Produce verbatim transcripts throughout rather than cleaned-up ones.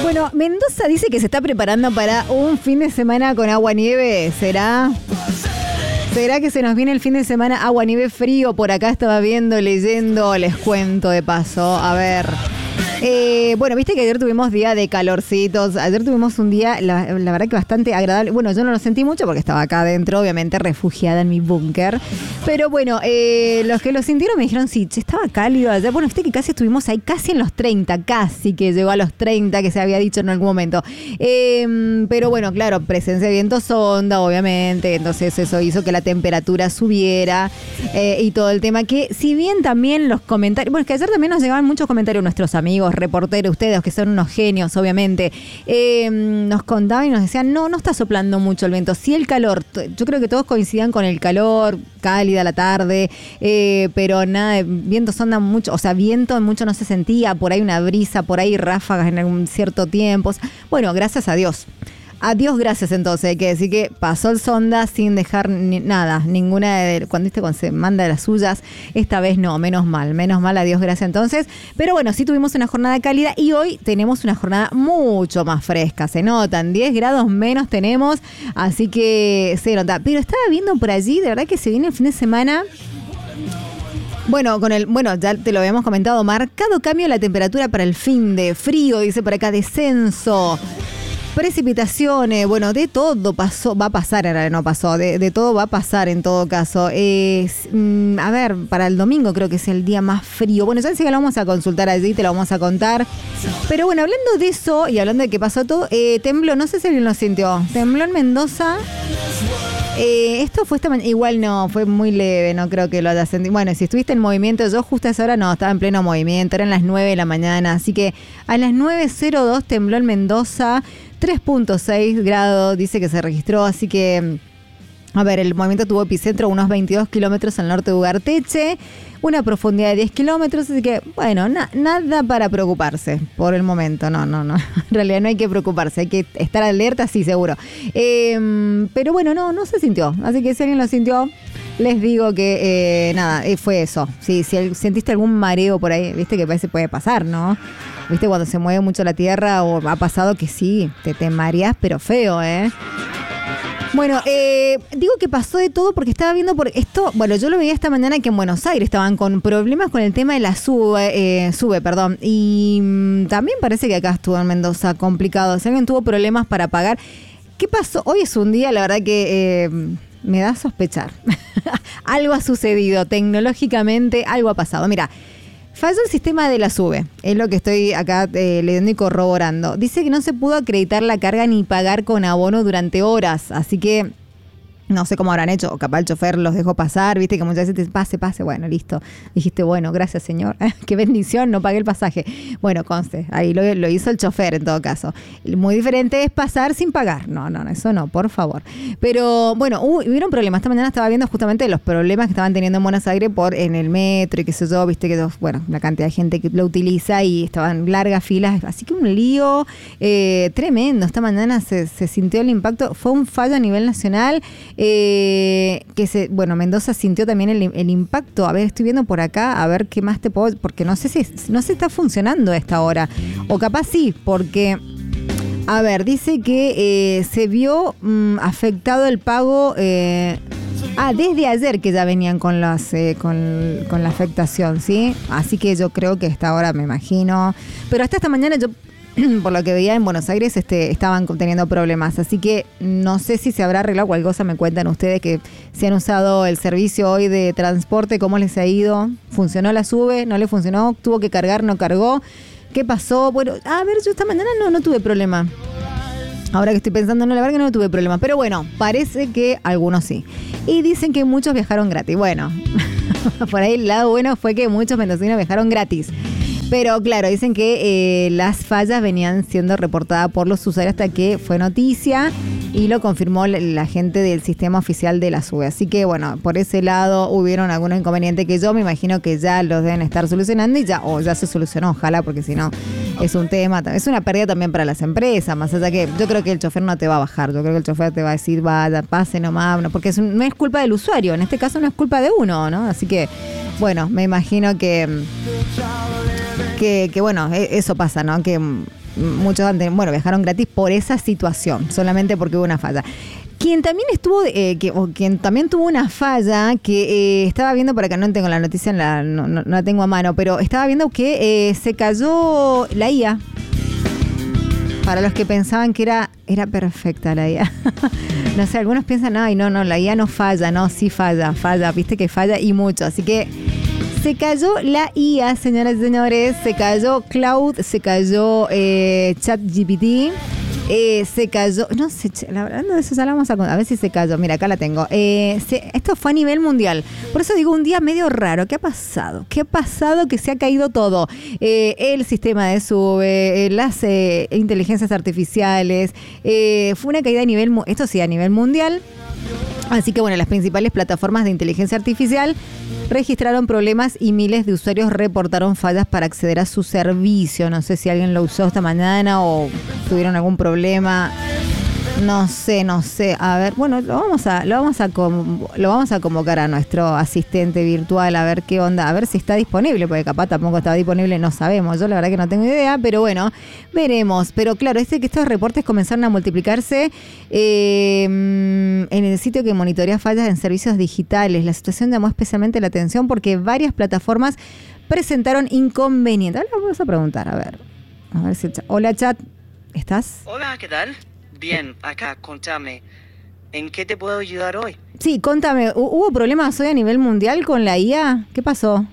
Bueno, Mendoza dice que se está preparando para un fin de semana con agua-nieve. ¿Será? ¿Será que se nos viene el fin de semana agua-nieve frío? Por acá estaba viendo, leyendo, les cuento de paso. A ver... Eh, bueno, viste que ayer tuvimos día de calorcitos. Ayer tuvimos un día, la, la verdad que bastante agradable. Bueno, yo no lo sentí mucho porque estaba acá adentro, obviamente refugiada en mi búnker. Pero bueno, eh, los que lo sintieron me dijeron, sí, che, estaba cálido ayer. Bueno, viste que casi estuvimos ahí, casi en los treinta, casi que llegó a los treinta, que se había dicho en algún momento. Eh, pero bueno, claro, presencia de viento sonda, obviamente. Entonces eso hizo que la temperatura subiera eh, y todo el tema. Que si bien también los comentarios, bueno, es que ayer también nos llegaban muchos comentarios nuestros amigos, reporteros, ustedes que son unos genios, obviamente, eh, nos contaban y nos decían, no, no está soplando mucho el viento, sí el calor, yo creo que todos coincidían con el calor, cálida la tarde, eh, pero nada, viento sonda mucho, o sea, viento mucho no se sentía, por ahí una brisa, por ahí ráfagas en algún cierto tiempo, bueno, gracias a Dios. Adiós, gracias entonces, hay que decir que pasó el sonda sin dejar ni, nada, ninguna de, cuando, ¿viste? Cuando se manda de las suyas, esta vez no, menos mal, menos mal, adiós, gracias entonces, pero bueno, sí tuvimos una jornada cálida y hoy tenemos una jornada mucho más fresca, se notan, diez grados menos tenemos, así que se nota, pero estaba viendo por allí, de verdad que se viene el fin de semana. Bueno, con el, bueno, ya te lo habíamos comentado, marcado cambio de la temperatura para el fin de frío, dice por acá, descenso. Precipitaciones, bueno, de todo pasó, va a pasar, ahora no pasó, de, de todo va a pasar en todo caso. Eh, mm, a ver, para el domingo creo que es el día más frío. Bueno, ya enseguida lo vamos a consultar allí, te lo vamos a contar. Pero bueno, hablando de eso y hablando de que pasó todo, eh, tembló, no sé si alguien lo sintió, tembló en Mendoza. Eh, esto fue esta mañana, igual no, fue muy leve, no creo que lo hayas sentido. Bueno, si estuviste en movimiento, yo justo a esa hora no, estaba en pleno movimiento, eran las nueve de la mañana, así que a las nueve cero dos tembló en Mendoza, tres punto seis grados, dice que se registró, así que, a ver, el movimiento tuvo epicentro a unos veintidós kilómetros al norte de Ugarteche, una profundidad de diez kilómetros, así que, bueno, na- nada para preocuparse por el momento, no, no, no, en realidad no hay que preocuparse, hay que estar alerta, sí, seguro. Eh, pero bueno, no, no se sintió, así que si alguien lo sintió, les digo que, eh, nada, eh, fue eso. Sí, si el, sentiste algún mareo por ahí, viste que parece puede pasar, ¿no? Viste cuando se mueve mucho la tierra o ha pasado que sí, te, te mareás, pero feo, ¿eh? Bueno, eh, digo que pasó de todo porque estaba viendo por esto, bueno, yo lo veía esta mañana que en Buenos Aires estaban con problemas con el tema de la sube, eh, sube, perdón, y mmm, también parece que acá estuvo en Mendoza complicado, si alguien tuvo problemas para pagar. ¿Qué pasó? Hoy es un día, la verdad que eh, me da a sospechar. Algo ha sucedido tecnológicamente, algo ha pasado. Mira, falló el sistema de la SUBE, es lo que estoy acá eh, leyendo y corroborando. Dice que no se pudo acreditar la carga ni pagar con abono durante horas, así que no sé cómo habrán hecho, o capaz el chofer los dejó pasar, viste que muchas veces te pase, pase, bueno, listo. Dijiste, bueno, gracias señor, qué bendición, no pagué el pasaje. Bueno, conste, ahí lo, lo hizo el chofer en todo caso. Muy diferente es pasar sin pagar, no, no, eso no, por favor. Pero bueno, hubo, hubieron problemas, esta mañana estaba viendo justamente los problemas que estaban teniendo en Buenos Aires por en el metro y qué sé yo, viste que, bueno, la cantidad de gente que lo utiliza y estaban largas filas, así que un lío eh, tremendo. Esta mañana se, se sintió el impacto, fue un fallo a nivel nacional. Eh, que se, bueno, Mendoza sintió también el, el impacto. A ver, estoy viendo por acá, a ver qué más te puedo, porque no sé si no se está funcionando a esta hora, o capaz sí, porque a ver, dice que eh, se vio mmm, afectado el pago eh, ah, desde ayer que ya venían con las eh, con, con la afectación, ¿sí? Así que yo creo que a esta hora me imagino, pero hasta esta mañana yo por lo que veía en Buenos Aires este, estaban teniendo problemas, así que no sé si se habrá arreglado cualquier cosa. Me cuentan ustedes que si han usado el servicio hoy de transporte, cómo les ha ido, funcionó la SUBE, no le funcionó, tuvo que cargar, no cargó, ¿qué pasó? Bueno, a ver, yo esta mañana no, no tuve problema. Ahora que estoy pensando, no, la verdad que no tuve problema, pero bueno, parece que algunos sí. Y dicen que muchos viajaron gratis. Bueno, por ahí el lado bueno fue que muchos mendocinos viajaron gratis. Pero claro, dicen que eh, las fallas venían siendo reportadas por los usuarios hasta que fue noticia y lo confirmó la, la gente del sistema oficial de la SUBE. Así que bueno, por ese lado hubieron algunos inconvenientes que yo me imagino que ya los deben estar solucionando y ya, o ya se solucionó, ojalá, porque si no es un tema, es una pérdida también para las empresas, más allá que yo creo que el chofer no te va a bajar, yo creo que el chofer te va a decir, vaya, pase nomás, porque es un, no es culpa del usuario, en este caso no es culpa de uno, ¿no? Así que, bueno, me imagino que... Que, que bueno, eso pasa, ¿no? Que muchos han tenido, bueno, viajaron gratis por esa situación, solamente porque hubo una falla. Quien también estuvo, eh, que, o quien también tuvo una falla, que eh, estaba viendo por acá, no tengo la noticia, en la, no, no, no la tengo a mano, pero estaba viendo que eh, se cayó la I A. Para los que pensaban que era, era perfecta la I A. No sé, algunos piensan, ay, no, no, la I A no falla, no, sí falla, falla, viste que falla y mucho. Así que se cayó la I A, señoras y señores, se cayó Cloud, se cayó eh, ChatGPT. Eh, se cayó, no sé, hablando de eso ya la vamos a contar, a ver si se cayó, mira, acá la tengo. Eh, se, esto fue a nivel mundial, por eso digo un día medio raro. ¿Qué ha pasado? ¿Qué ha pasado que se ha caído todo? Eh, el sistema de sube, eh, las eh, inteligencias artificiales, eh, fue una caída a nivel, esto sí, a nivel mundial. Así que bueno, las principales plataformas de inteligencia artificial registraron problemas y miles de usuarios reportaron fallas para acceder a su servicio. No sé si alguien lo usó esta mañana o tuvieron algún problema. No sé, no sé. A ver, bueno, lo vamos a, lo vamos a, com- lo vamos a convocar a nuestro asistente virtual a ver qué onda, a ver si está disponible, porque capaz tampoco estaba disponible, no sabemos. Yo la verdad que no tengo idea, pero bueno, veremos. Pero claro, es que estos reportes comenzaron a multiplicarse eh, en el sitio que monitorea fallas en servicios digitales. La situación llamó especialmente la atención porque varias plataformas presentaron inconvenientes. Ahora vamos a preguntar, a ver. A ver si el chat. Hola, chat. ¿Estás? Hola, ¿qué tal? Bien, acá, contame. ¿En qué te puedo ayudar hoy? Sí, contame. ¿Hubo problemas hoy a nivel mundial con la I A? ¿Qué pasó?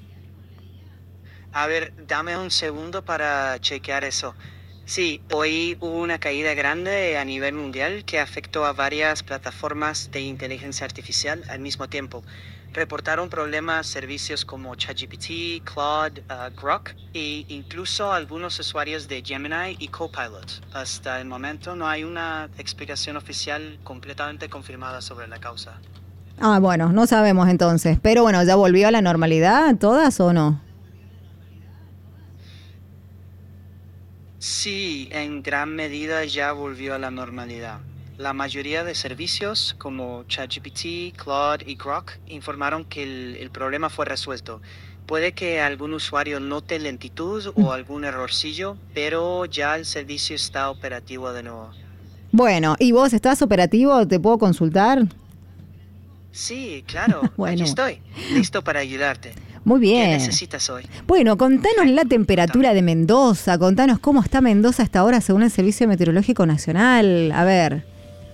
A ver, dame un segundo para chequear eso. Sí, hoy hubo una caída grande a nivel mundial que afectó a varias plataformas de inteligencia artificial al mismo tiempo. Reportaron problemas servicios como ChatGPT, Claude, uh, Grok e incluso algunos usuarios de Gemini y Copilot. Hasta el momento no hay una explicación oficial completamente confirmada sobre la causa. Ah, bueno, no sabemos entonces. Pero bueno, ¿ya volvió a la normalidad todas o no? Sí, en gran medida ya volvió a la normalidad. La mayoría de servicios como ChatGPT, Claude y Grok informaron que el, el problema fue resuelto. Puede que algún usuario note lentitud o algún errorcillo, pero ya el servicio está operativo de nuevo. Bueno, ¿y vos estás operativo? ¿Te puedo consultar? Sí, claro. Bueno. Aquí estoy, listo para ayudarte. Muy bien. ¿Qué necesitas hoy? Bueno, contanos la temperatura de Mendoza, contanos cómo está Mendoza hasta ahora según el Servicio Meteorológico Nacional. A ver.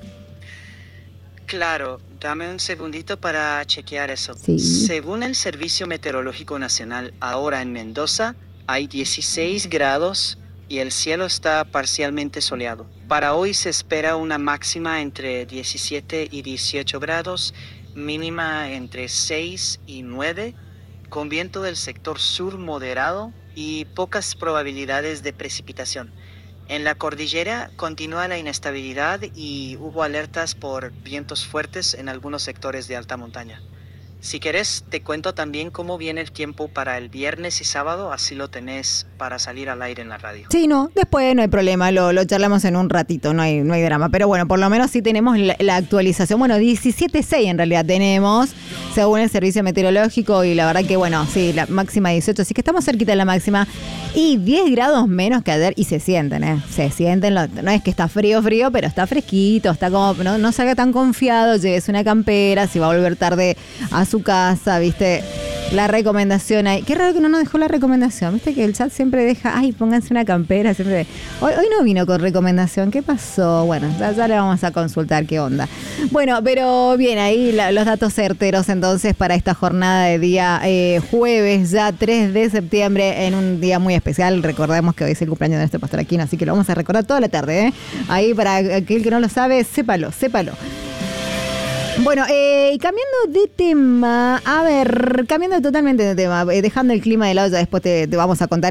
Claro, dame un segundito para chequear eso. Sí. Según el Servicio Meteorológico Nacional, ahora en Mendoza hay dieciséis grados y el cielo está parcialmente soleado. Para hoy se espera una máxima entre diecisiete y dieciocho grados, mínima entre seis y nueve, con viento del sector sur moderado y pocas probabilidades de precipitación. En la cordillera continúa la inestabilidad y hubo alertas por vientos fuertes en algunos sectores de alta montaña. Si querés, te cuento también cómo viene el tiempo para el viernes y sábado, así lo tenés para salir al aire en la radio. Sí, no, después no hay problema, lo, lo charlamos en un ratito, no hay, no hay drama. Pero bueno, por lo menos sí tenemos la, la actualización. Bueno, diecisiete punto seis en realidad tenemos, según el Servicio Meteorológico, y la verdad que bueno, sí, la máxima dieciocho, así que estamos cerquita de la máxima. Y diez grados menos que ayer, y se sienten, ¿eh? Se sienten, lo, no es que está frío, frío, pero está fresquito, está como, no, no salga tan confiado, lleves una campera, si va a volver tarde a su casa, ¿viste? La recomendación ahí. Qué raro que no nos dejó la recomendación, ¿viste? Que el chat siempre deja, ay, pónganse una campera, siempre. Hoy, hoy no vino con recomendación, ¿qué pasó? Bueno, ya, ya le vamos a consultar qué onda. Bueno, pero bien, ahí la, los datos certeros entonces para esta jornada de día eh, jueves, ya tres de septiembre, en un día muy especial. Recordemos que hoy es el cumpleaños de nuestro pastor Aquino, así que lo vamos a recordar toda la tarde, ¿eh? Ahí para aquel que no lo sabe, sépalo, sépalo. Bueno, eh, cambiando de tema, a ver, cambiando totalmente de tema, eh, dejando el clima de lado, ya después te, te vamos a contar